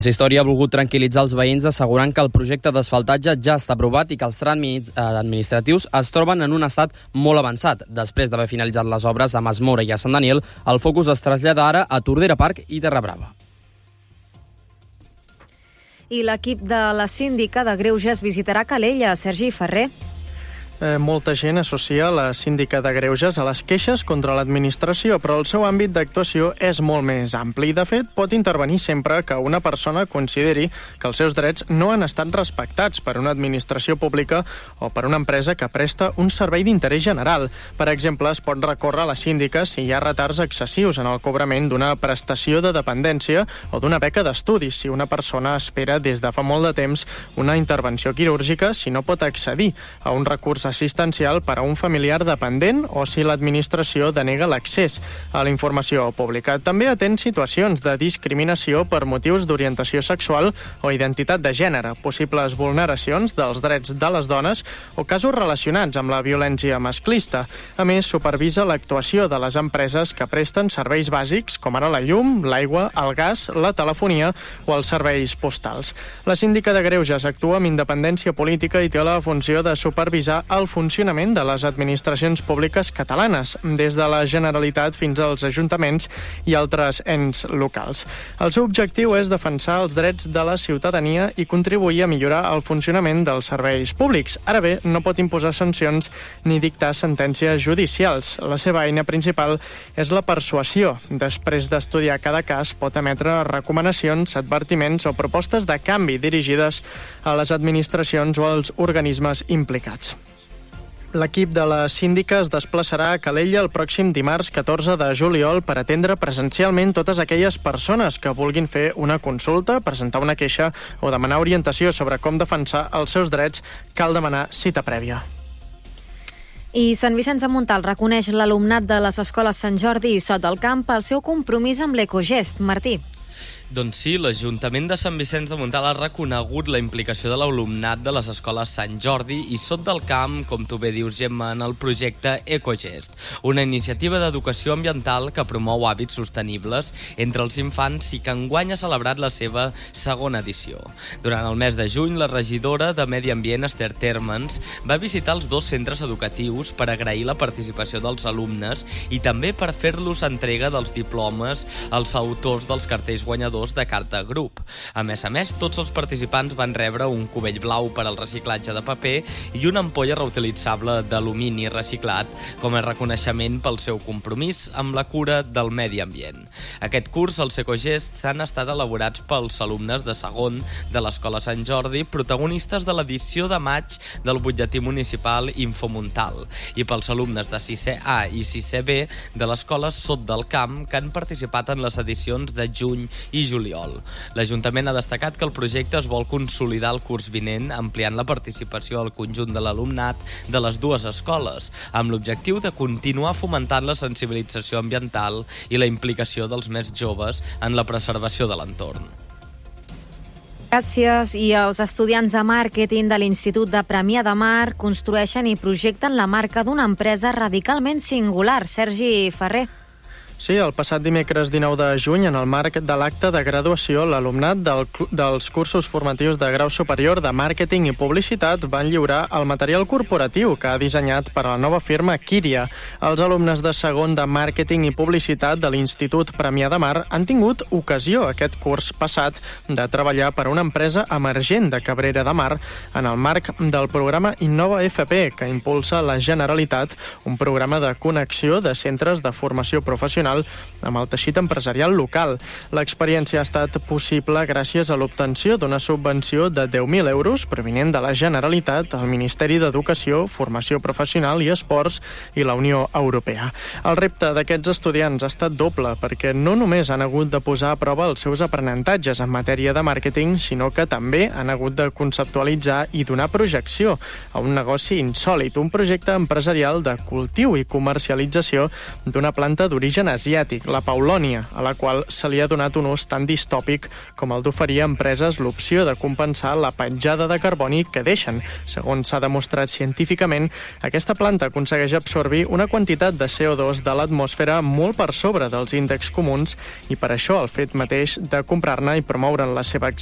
Consistori ha volgut tranquil·litzar els veïns assegurant que el projecte d'asfaltatge ja està aprovat i que els tràmits administratius es troben en un estat molt avançat. Després d'haver finalitzat les obres a Masmora i a Sant Daniel, el focus es trasllada ara a Tordera Park i Terra Brava. I l'equip de la síndica de Greuges visitarà Calella. Sergi Ferrer. Molta gent associa la síndica de Greuges a les queixes contra l'administració, però el seu àmbit d'actuació és molt més ampli. De fet, pot intervenir sempre que una persona consideri que els seus drets no han estat respectats per una administració pública o per una empresa que presta un servei d'interès general. Per exemple, es pot recórrer a la síndica si hi ha retards excessius en el cobrament d'una prestació de dependència o d'una beca d'estudis, si una persona espera des de fa molt de temps una intervenció quirúrgica, si no pot accedir a un recurs assistencial per a un familiar dependent o si l'administració denega l'accés a la informació pública. També atén situacions de discriminació per motius d'orientació sexual o identitat de gènere, possibles vulneracions dels drets de les dones o casos relacionats amb la violència masclista. A més, supervisa l'actuació de les empreses que presten serveis bàsics, com ara la llum, l'aigua, el gas, la telefonia o els serveis postals. La síndica de Greuges actua amb independència política i té la funció de supervisar el funcionament de les administracions públiques catalanes, des de la Generalitat fins als ajuntaments i altres ens locals. El seu objectiu és defensar els drets de la ciutadania i contribuir a millorar el funcionament dels serveis públics. Ara bé, no pot imposar sancions ni dictar sentències judicials. La seva eina principal és la persuasió. Després d'estudiar cada cas, pot emetre recomanacions, advertiments o propostes de canvi dirigides a les administracions o als organismes implicats. L'equip de la síndica es desplaçarà a Calella el pròxim dimarts 14 de juliol per atendre presencialment totes aquelles persones que vulguin fer una consulta, presentar una queixa o demanar orientació sobre com defensar els seus drets. Cal demanar cita prèvia. I Sant Vicenç de Montalt reconeix l'alumnat de les escoles Sant Jordi i Sot del Camp pel seu compromís amb l'ecogest. Martí. Doncs sí, l'Ajuntament de Sant Vicenç de Montalt ha reconegut la implicació de l'alumnat de les escoles Sant Jordi i Sot del Camp, com tu bé dius, Gemma, en el projecte Ecogest, una iniciativa d'educació ambiental que promou hàbits sostenibles entre els infants i que enguany ha celebrat la seva segona edició. Durant el mes de juny, la regidora de Medi Ambient, Esther Térmens, va visitar els dos centres educatius per agrair la participació dels alumnes i també per fer-los entrega dels diplomes als autors dels cartells guanyadors de Carta Group. A més, tots els participants van rebre un cubell blau per al reciclatge de paper i una ampolla reutilitzable d'alumini reciclat com a reconeixement pel seu compromís amb la cura del medi ambient. Aquest curs, els ecogests han estat elaborats pels alumnes de segon de l'Escola Sant Jordi, protagonistes de l'edició de maig del butlletí municipal Infomontal, i pels alumnes de 6è A i 6è B de l'Escola Sot del Camp, que han participat en les edicions de juny i juliol. L'Ajuntament ha destacat que el projecte es vol consolidar el curs vinent, ampliant la participació al conjunt de l'alumnat de les dues escoles, amb l'objectiu de continuar fomentant la sensibilització ambiental i la implicació dels més joves en la preservació de l'entorn. Gràcies. I els estudiants de màrqueting de l'Institut de Premià de Mar construeixen i projecten la marca d'una empresa radicalment singular. Sergi Ferrer. Sí, el passat dimecres 19 de juny, en el marc de l'acte de graduació, l'alumnat dels cursos formatius de grau superior de màrqueting i publicitat van lliurar el material corporatiu que ha dissenyat per a la nova firma Kíria. Els alumnes de segon de màrqueting i publicitat de l'Institut Premià de Mar han tingut ocasió aquest curs passat de treballar per a una empresa emergent de Cabrera de Mar en el marc del programa Innova FP, que impulsa la Generalitat, un programa de connexió de centres de formació professional amb el teixit empresarial local. L'experiència ha estat possible gràcies a l'obtenció d'una subvenció de 10.000 euros provinent de la Generalitat, el Ministeri d'Educació, Formació Professional i Esports i la Unió Europea. El repte d'aquests estudiants ha estat doble, perquè no només han hagut de posar a prova els seus aprenentatges en matèria de màrqueting, sinó que també han hagut de conceptualitzar i donar projecció a un negoci insòlit, un projecte empresarial de cultiu i comercialització d'una planta d'origen asiàtic asiàtic, la paulònia, a la qual se li ha donat un ús tan distòpic com el d'oferir a empreses l'opció de compensar la petjada de carboni que deixen. Segons s'ha demostrat científicament, aquesta planta aconsegueix absorbir una quantitat de CO2 de l'atmosfera molt per sobre dels índexs comuns i per això el fet mateix de comprar-ne i promoure'n la seva